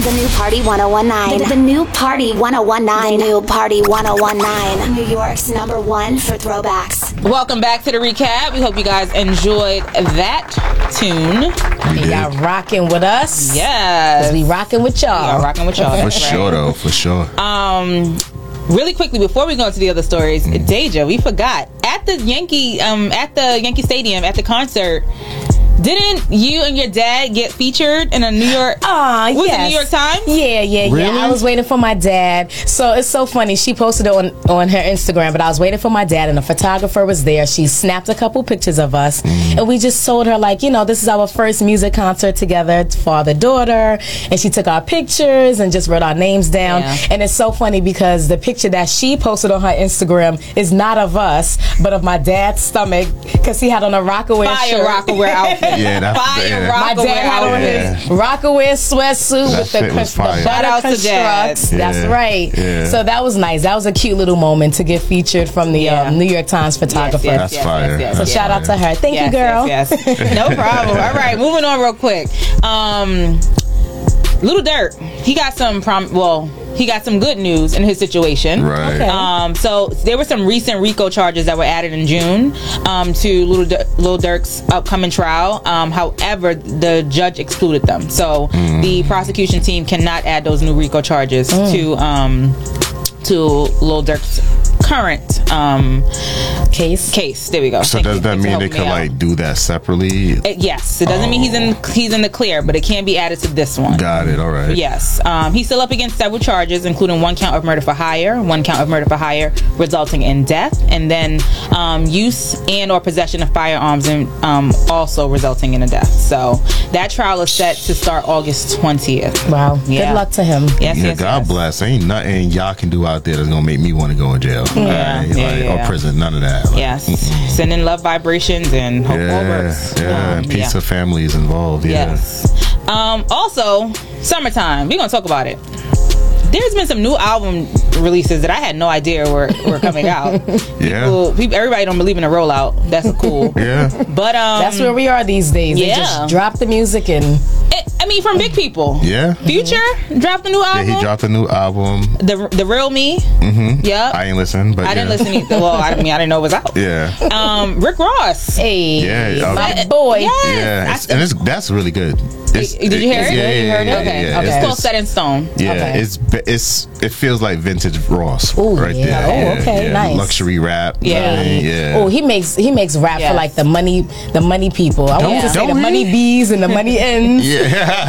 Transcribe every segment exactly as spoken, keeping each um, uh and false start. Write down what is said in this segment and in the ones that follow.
The new Party one oh one nine. The, the new Party one oh one nine. The new Party one oh one nine. New York's number one for throwbacks. Welcome back to the recap. We hope you guys enjoyed that tune. And y'all rocking with us. Yes. Because we rocking with y'all. Y'all rocking with y'all. For right? sure, though. For sure. Um... Really quickly before we go into the other stories, mm. Deja, we forgot at the Yankee um at the Yankee Stadium at the concert. Didn't you and your dad get featured in a New York? Ah, uh, was yes. it New York Times? Yeah, yeah, really? yeah. I was waiting for my dad. So it's so funny. She posted it on on her Instagram, but I was waiting for my dad, and the photographer was there. She snapped a couple pictures of us, mm. and we just told her like, you know, this is our first music concert together, father daughter, and she took our pictures and just wrote our names down. Yeah. And it's so funny because the picture that she posted on her Instagram is not of us, but of my dad's stomach because he had on a Rockaway Fire shirt. Rockaway outfit. Yeah, that's Fire yeah. My dad had on yeah. his Rockaway sweatsuit that with the, shit was the fire. Shout out butter to Dad. constructs. That's Yeah. right. Yeah. So that was nice. That was a cute little moment to get featured from the Yeah. um, New York Times photographer. Yes, That's yes, fire. yes, yes, So yes. shout out to her. Thank yes, you, girl. Yes, yes. No problem. All right, moving on real quick. Um, Little Durk, he got some prom. Well, he got some good news in his situation. Right. Okay. Um, so there were some recent RICO charges that were added in June um, to Little Dur- Little Durk's upcoming trial. Um, however, the judge excluded them. So mm. the prosecution team cannot add those new RICO charges mm. to um, to Little Durk's current um, case. Case. There we go. So Thank does you. that Thanks mean for they helping could me out. like do that separately? It, yes, it doesn't oh. mean he's in he's in the clear, but it can be added to this one. Got it. All right. Yes, um, he's still up against several charges, including one count of murder for hire, one count of murder for hire resulting in death, and then um, use and or possession of firearms, and um, also resulting in a death. So that trial is set to start August twentieth. Wow. Yeah. Good luck to him. Yes, Yeah, yes, God yes. bless. Ain't nothing y'all can do out there that's gonna make me want to go in jail. Yeah, Right? yeah, like, yeah. Or prison. None of that. Like, Yes, mm-mm. sending love vibrations and hope all Yeah, works. yeah, Um, and peace yeah. of families involved. Yeah. Yes. Um, also, summertime. We're gonna talk about it. There's been some new album releases that I had no idea were, were coming out. Yeah. People, people, everybody don't believe in a rollout. That's cool. Yeah. But um, That's where we are these days. Yeah. They just drop the music and it, I mean, from big people. Yeah. Future dropped a new Yeah, album. he dropped a new album. the the real me. Mm-hmm. Yep. I ain't listen, but I didn't yeah. listen either. Well, I mean, I didn't know it was out. Yeah. Um, Rick Ross. hey, Yeah, um, my boy. Yes. Yeah, I it's, and it's that's really good. It's, Did you hear it? Yeah, You yeah, heard it? yeah, Okay. yeah, Okay. It's, It's called it's- Set in Stone. Yeah, Okay. it's it's it feels like vintage Ross Ooh, right yeah. there. Oh, Yeah, okay, yeah. nice. Luxury rap. Yeah. I mean, yeah. Oh, he makes he makes rap Yes. for like the money the money people. I want Don't- to say don't the he? money bees and the money ends. Yeah.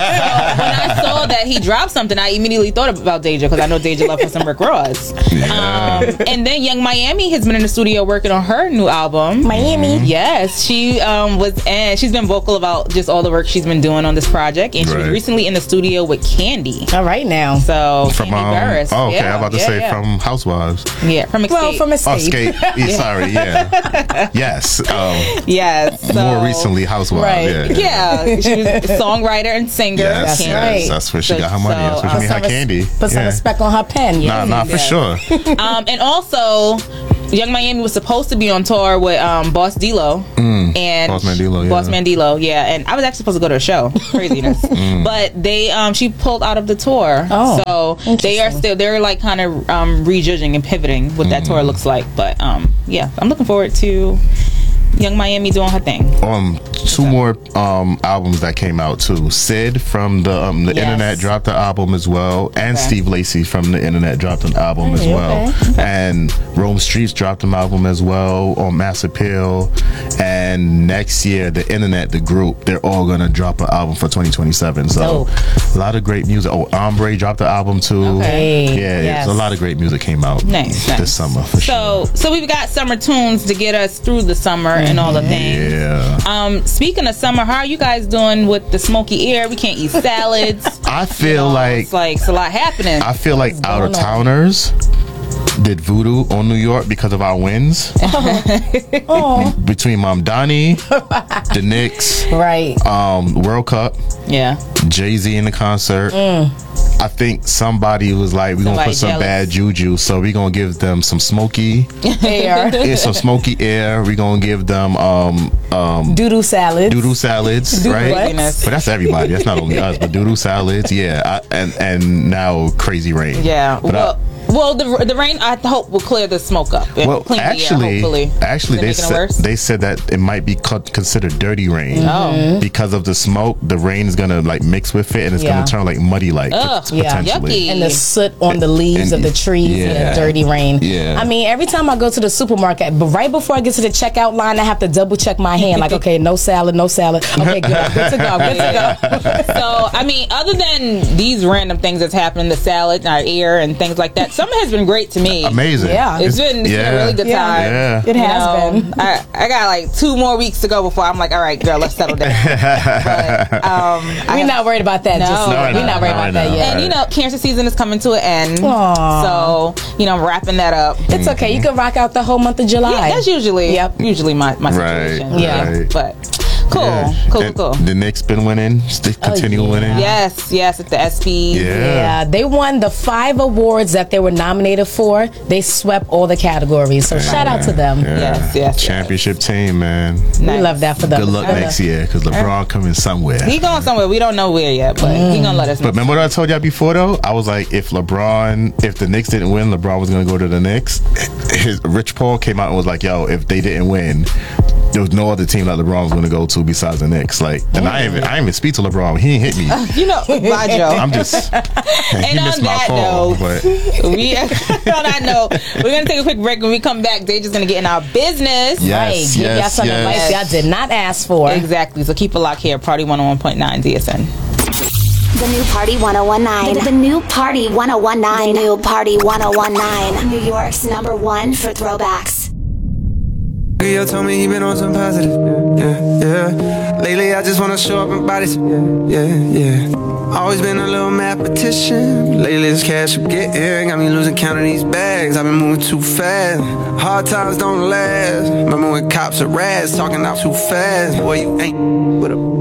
When I saw that he dropped something, I immediately thought about Deja because I know Deja love for some Rick Ross. Yeah. Um, and then Young Miami has been in the studio working on her new album. Miami. Yes, she um, was, and she's been vocal about just all the work she's been doing on this project, and she was Right. recently in the studio with Candy. All right now. So From Candy um, Burris. oh, okay. Yeah, I'm about to yeah, say yeah. from Housewives. yeah, from Escape. Well, from Oh, Escape. Escape. Yeah, sorry, yeah. Yes. Um, yes, so, more recently, Housewives. Right. Yeah. Yeah, she was a songwriter and singer. Yes, Candy. yes, right. that's where she So- got her money. That's where so, she made Put her some res- candy. Put some Yeah. respect on her pen. Nah, nah, for Yes. sure. Um, and also, Young Miami was supposed to be on tour with um, Boss D-Lo. Mm. And Boss Mandilo, yeah. Boss Mandilo, yeah. And I was actually supposed to go to a show. Craziness. Mm. But they, um, she pulled out of the tour. Oh, so they are still, they're like kind of um, rejudging and pivoting what that Mm. tour looks like. But um, yeah, I'm looking forward to Young Miami doing her thing. Um, two more um albums that came out too. Sid from the um the Yes. Internet dropped the album as well, and Okay. Steve Lacy from the Internet dropped an album as Hey, well, okay. and Rome Streets dropped an album as well on Mass Appeal. And next year, the Internet, the group, they're all gonna drop an album for twenty twenty-seven. So Dope. a lot of great music. Oh, Ombre dropped the album too. Okay. Yeah, Yes. so a lot of great music came out Nice, this nice. summer for So, so we've got summer tunes to get us through the summer and all the sure. things. Yeah. Um, speaking of summer, how are you guys doing with the smoky air? We can't eat salads. I feel You know, like it's like it's a lot happening. I feel like going out of on? towners did voodoo on New York because of our wins Oh, between Mamdani, the Knicks, right. um, World Cup, yeah. Jay-Z in the concert. I think somebody was like, we're gonna Somebody put some jealous. bad juju, so we're gonna give them some smoky, Air. yeah, some smoky air. We're gonna give them um um Doodoo salads. doodoo salads, Doodoo right? what? Goodness. But that's everybody. That's not only us, but doodoo salads, yeah. I, and and now crazy rain. Yeah. But well, I, well, the the rain I hope will clear the smoke up. And well, clean actually, the air, hopefully. actually, Is it they making it worse? said they said that it might be co- considered dirty rain. Oh. Because of the smoke, the rain is gonna like mix with it, and it's Yeah. gonna turn like muddy, like Ugh, pot- yeah. potentially. Yucky. And the soot on the leaves And- of the trees, yeah. yeah. dirty rain. Yeah. I mean, every time I go to the supermarket, but right before I get to the checkout line, I have to double check my hand. Like, okay, no salad, no salad. Okay, good, I'm good to go, good to go. So, I mean, other than these random things that's happening, the salad, our air, and things like that, summer has been great to me. Amazing. Yeah. It's been, it's been a really good Yeah. time. Yeah. It You has know, been. I, I got like two more weeks to go before I'm like, all right, girl, let's settle down. But, um, I We're have- not worried about that No. just No, yet. no, We're not worried no, about no, that no. yet. And you know, cancer season is coming to an end. Aw. So, you know, I'm wrapping that up. It's okay. You can rock out the whole month of July. Yeah, that's usually Yep. usually my, my Right, situation. Yeah. right. But cool. Yeah. Cool, And cool, cool. The Knicks been winning. They continue yeah. winning. Yes, yes, at the S P. Yeah. Yeah, they won the five awards that they were nominated for. They swept all the categories. So shout out to them. Yeah. Yes, yes, Championship team, man. We Nice. love that for them. Good luck Uh, next year, because LeBron coming somewhere. He going somewhere. We don't know where yet, but he gonna let us know. But remember what I told y'all before, though? I was like, if LeBron, if the Knicks didn't win, LeBron was going to go to the Knicks. His, Rich Paul came out and was like, yo, if they didn't win, there was no other team that LeBron was going to go to besides the Knicks. Like, and I ain't even, I ain't even speak to LeBron. He ain't hit me. You know, bye, Joe. I'm just, he And missed on my that call. note, But we on that note, we're gonna take a quick break. When we come back, they're just gonna get in our business. Yes, Right, give y'all yes, some yes. advice y'all did not ask for. Exactly. So keep a lock here. Party one oh one point nine D S N. The new Party one oh one nine. The new Party one oh one nine. The new Party one oh one nine. New York's number one for throwbacks. Yo told me he been on some positive, yeah, yeah. Lately I just wanna show up and body some, yeah, yeah, yeah. Always been a little mathematician. Lately this cash I'm getting got me losing count of these bags. I've been moving too fast. Hard times don't last. Remember when cops are rats talking out too fast? Boy, you ain't with a